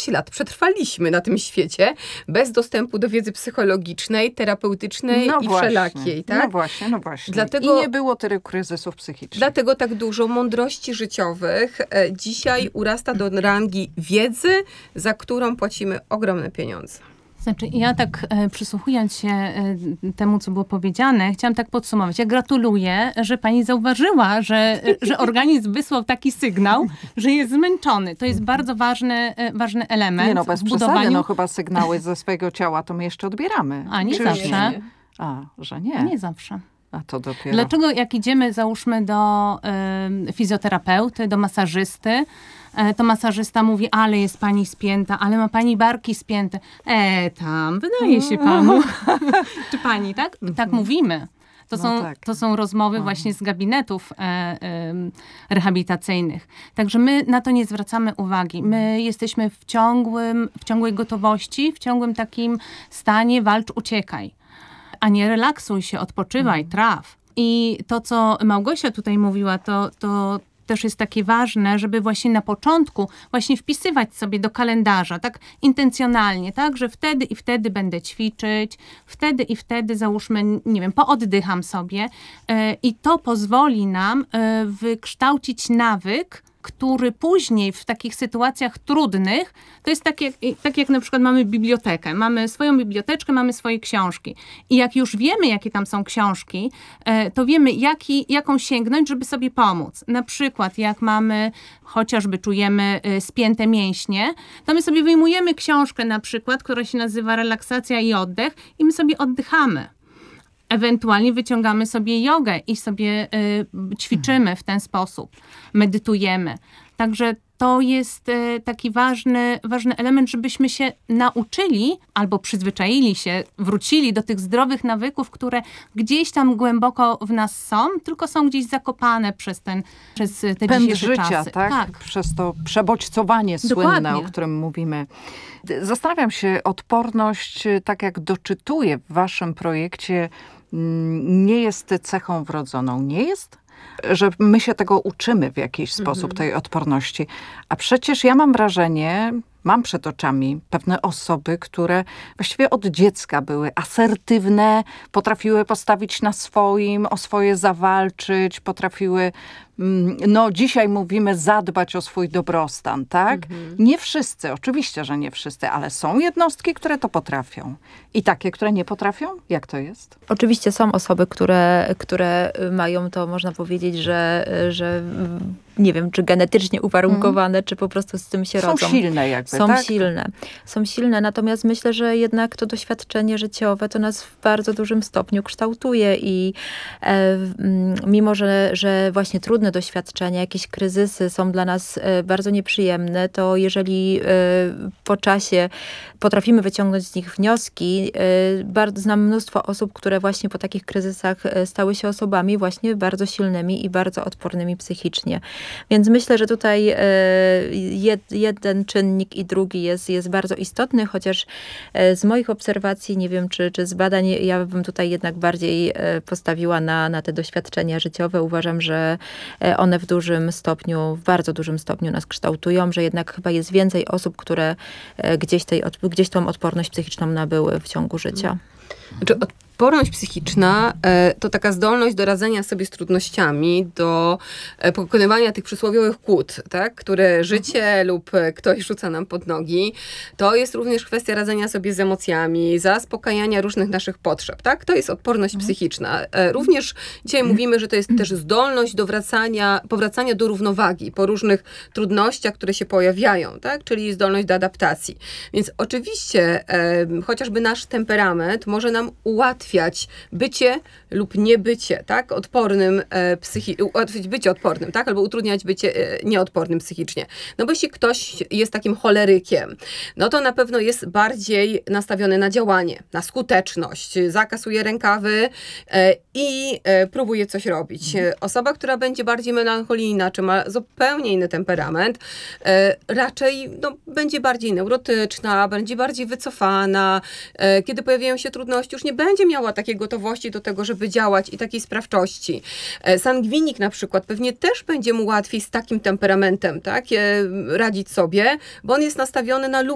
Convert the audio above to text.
15 lat przetrwaliśmy na tym świecie bez dostępu do wiedzy psychologicznej, terapeutycznej i wszelakiej. Tak? No właśnie. Dlatego, i nie było tylu kryzysów psychicznych. Dlatego tak dużo mądrości życiowych dzisiaj urasta do rangi wiedzy, za którą płacimy ogromne pieniądze. Znaczy, ja tak przysłuchując się temu, co było powiedziane, chciałam tak podsumować. Ja gratuluję, że pani zauważyła, że organizm wysłał taki sygnał, że jest zmęczony. To jest bardzo ważny element. Nie no, bez w budowaniu. przesady, chyba sygnały ze swojego ciała to my jeszcze odbieramy. A nie zawsze. Że nie? Nie zawsze. A to dopiero. Dlaczego jak idziemy, załóżmy, do fizjoterapeuty, do masażysty, to masażysta mówi, ale jest pani spięta, ale ma pani barki spięte. Tam, wydaje się panu. Czy pani, tak? Tak mówimy. To są rozmowy właśnie z gabinetów rehabilitacyjnych. Także my na to nie zwracamy uwagi. My jesteśmy w ciągłej gotowości, w ciągłym takim stanie walcz, uciekaj. A nie relaksuj się, odpoczywaj, traf. I to, co Małgosia tutaj mówiła, to też jest takie ważne, żeby właśnie na początku właśnie wpisywać sobie do kalendarza, tak intencjonalnie, tak, że wtedy i wtedy będę ćwiczyć, wtedy i wtedy załóżmy, nie wiem, pooddycham sobie i to pozwoli nam wykształcić nawyk, który później w takich sytuacjach trudnych, to jest tak jak na przykład mamy bibliotekę, mamy swoją biblioteczkę, mamy swoje książki. I jak już wiemy, jakie tam są książki, to wiemy, jaką sięgnąć, żeby sobie pomóc. Na przykład, jak mamy, chociażby czujemy spięte mięśnie, to my sobie wyjmujemy książkę na przykład, która się nazywa Relaksacja i oddech i my sobie oddychamy. Ewentualnie wyciągamy sobie jogę i sobie ćwiczymy w ten sposób, medytujemy. Także to jest taki ważny element, żebyśmy się nauczyli albo przyzwyczaili się, wrócili do tych zdrowych nawyków, które gdzieś tam głęboko w nas są, tylko są gdzieś zakopane przez te pęd dzisiejsze życia, czasy. tak? Przez to przebodźcowanie słynne, o którym mówimy. Zastanawiam się, odporność, tak jak doczytuję w waszym projekcie, nie jest cechą wrodzoną. Nie jest? Że my się tego uczymy w jakiś sposób, tej odporności. A przecież ja mam wrażenie, mam przed oczami pewne osoby, które właściwie od dziecka były asertywne, potrafiły postawić na swoim, o swoje zawalczyć, potrafiły, dzisiaj mówimy zadbać o swój dobrostan, tak? Nie wszyscy, oczywiście, że nie wszyscy, ale są jednostki, które to potrafią. I takie, które nie potrafią? Jak to jest? Oczywiście są osoby, które mają to, można powiedzieć, że nie wiem, czy genetycznie uwarunkowane, czy po prostu z tym się rodzą. Są silne jakby, Są silne, natomiast myślę, że jednak to doświadczenie życiowe to nas w bardzo dużym stopniu kształtuje i mimo, że właśnie trudne doświadczenia, jakieś kryzysy są dla nas bardzo nieprzyjemne, to jeżeli po czasie potrafimy wyciągnąć z nich wnioski, znam mnóstwo osób, które właśnie po takich kryzysach stały się osobami właśnie bardzo silnymi i bardzo odpornymi psychicznie. Więc myślę, że tutaj jeden czynnik i drugi jest bardzo istotny, chociaż z moich obserwacji, nie wiem czy z badań, ja bym tutaj jednak bardziej postawiła na te doświadczenia życiowe. Uważam, że one w bardzo dużym stopniu nas kształtują, że jednak chyba jest więcej osób, które gdzieś tą odporność psychiczną nabyły w ciągu życia. Znaczy, odporność psychiczna to taka zdolność do radzenia sobie z trudnościami, do pokonywania tych przysłowiowych kłód, tak? Które życie lub ktoś rzuca nam pod nogi. To jest również kwestia radzenia sobie z emocjami, zaspokajania różnych naszych potrzeb. Tak? To jest odporność psychiczna. Również dzisiaj mówimy, że to jest też zdolność do powracania do równowagi po różnych trudnościach, które się pojawiają, tak? Czyli zdolność do adaptacji. Więc oczywiście chociażby nasz temperament może nam ułatwiać bycie lub niebycie, tak? Odpornym ułatwić bycie odpornym, tak? Albo utrudniać bycie nieodpornym psychicznie. No bo jeśli ktoś jest takim cholerykiem, no to na pewno jest bardziej nastawiony na działanie, na skuteczność, zakasuje rękawy i próbuje coś robić. Osoba, która będzie bardziej melancholijna, czy ma zupełnie inny temperament, raczej będzie bardziej neurotyczna, będzie bardziej wycofana. Kiedy pojawiają się trudności, już nie będzie miała takiej gotowości do tego, żeby działać i takiej sprawczości. Sangwinik na przykład pewnie też będzie mu łatwiej z takim temperamentem, tak, radzić sobie, bo on jest nastawiony na